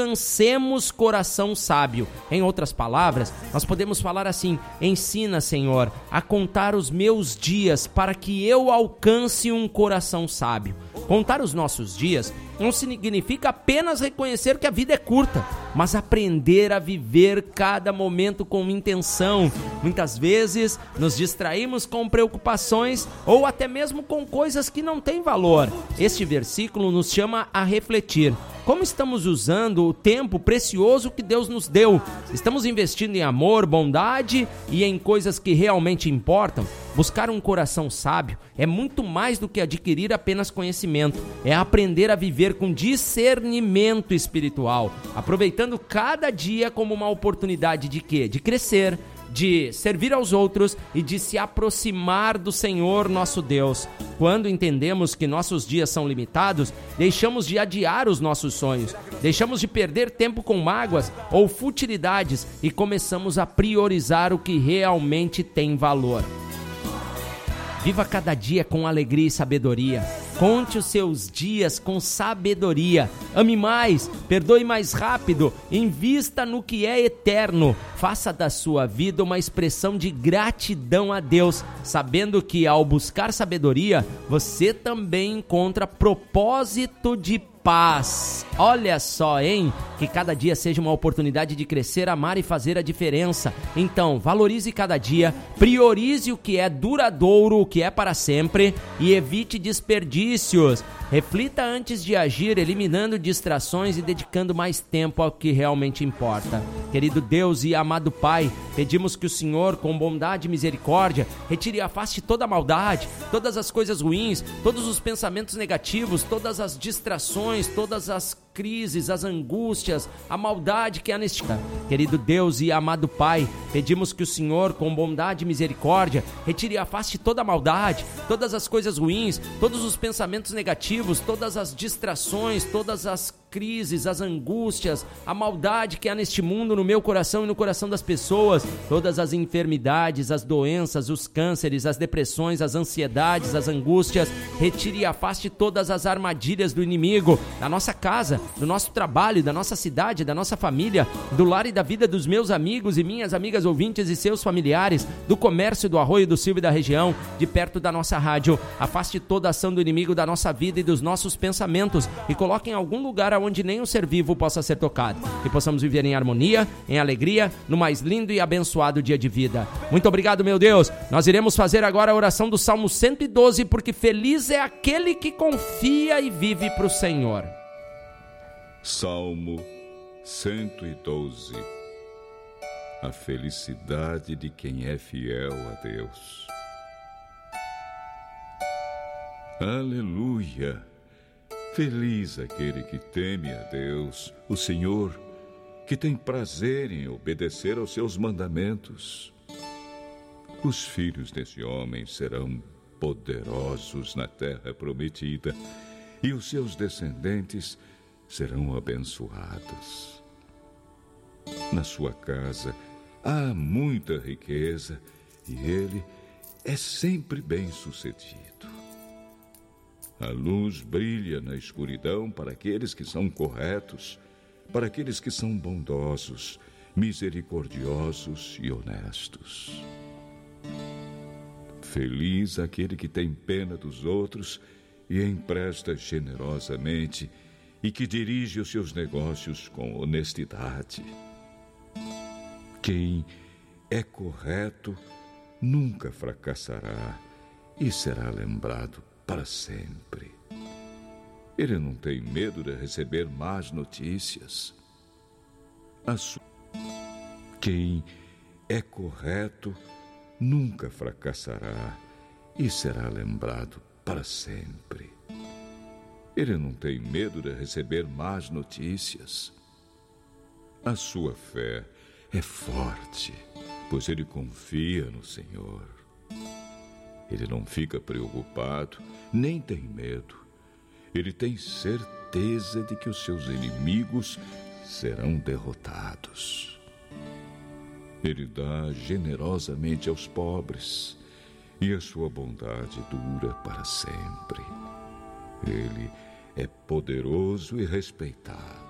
alcancemos coração sábio. Em outras palavras, nós podemos falar assim: ensina, Senhor, a contar os meus dias para que eu alcance um coração sábio. Contar os nossos dias não significa apenas reconhecer que a vida é curta, mas aprender a viver cada momento com intenção. Muitas vezes nos distraímos com preocupações ou até mesmo com coisas que não têm valor. Este versículo nos chama a refletir. Como estamos usando o tempo precioso que Deus nos deu? Estamos investindo em amor, bondade e em coisas que realmente importam? Buscar um coração sábio é muito mais do que adquirir apenas conhecimento. É aprender a viver com discernimento espiritual, aproveitando cada dia como uma oportunidade de quê? De crescer, de servir aos outros e de se aproximar do Senhor nosso Deus. Quando entendemos que nossos dias são limitados, deixamos de adiar os nossos sonhos, deixamos de perder tempo com mágoas ou futilidades e começamos a priorizar o que realmente tem valor. Viva cada dia com alegria e sabedoria. Conte os seus dias com sabedoria. Ame mais, perdoe mais rápido, invista no que é eterno. Faça da sua vida uma expressão de gratidão a Deus, sabendo que ao buscar sabedoria, você também encontra propósito de paz. Olha só, hein? Que cada dia seja uma oportunidade de crescer, amar e fazer a diferença. Então, valorize cada dia, priorize o que é duradouro, o que é para sempre e evite desperdícios. Reflita antes de agir, eliminando distrações e dedicando mais tempo ao que realmente importa. Querido Deus e amado Pai, pedimos que o Senhor, com bondade e misericórdia, retire e afaste toda a maldade, todas as coisas ruins, todos os pensamentos negativos, todas as distrações, todas as crises, as angústias, a maldade que há neste mundo. Querido Deus e amado Pai, pedimos que o Senhor, com bondade e misericórdia, retire e afaste toda a maldade, todas as coisas ruins, todos os pensamentos negativos, todas as distrações, todas as crises, as angústias, a maldade que há neste mundo, no meu coração e no coração das pessoas, todas as enfermidades, as doenças, os cânceres, as depressões, as ansiedades, as angústias. Retire e afaste todas as armadilhas do inimigo da nossa casa, do nosso trabalho, da nossa cidade, da nossa família, do lar e da vida dos meus amigos e minhas amigas ouvintes e seus familiares, do comércio do Arroio do Silva e da região, de perto da nossa rádio. Afaste toda a ação do inimigo da nossa vida e dos nossos pensamentos e coloque em algum lugar onde nem um ser vivo possa ser tocado. Que possamos viver em harmonia, em alegria, no mais lindo e abençoado dia de vida. Muito obrigado, meu Deus. Nós iremos fazer agora a oração do Salmo 112, porque feliz é aquele que confia e vive para o Senhor. Salmo 112. A felicidade de quem é fiel a Deus. Aleluia! Feliz aquele que teme a Deus, o Senhor, que tem prazer em obedecer aos seus mandamentos. Os filhos desse homem serão poderosos na terra prometida, e os seus descendentes serão abençoados. Na sua casa há muita riqueza, e ele é sempre bem-sucedido. A luz brilha na escuridão para aqueles que são corretos, para aqueles que são bondosos, misericordiosos e honestos. Feliz aquele que tem pena dos outros e empresta generosamente e que dirige os seus negócios com honestidade. Quem é correto nunca fracassará e será lembrado para sempre. Ele não tem medo de receber más notícias. Quem é correto nunca fracassará e será lembrado para sempre. Ele não tem medo de receber más notícias. A sua fé é forte, pois ele confia no Senhor. Ele não fica preocupado, nem tem medo. Ele tem certeza de que os seus inimigos serão derrotados. Ele dá generosamente aos pobres, e a sua bondade dura para sempre. Ele é poderoso e respeitado.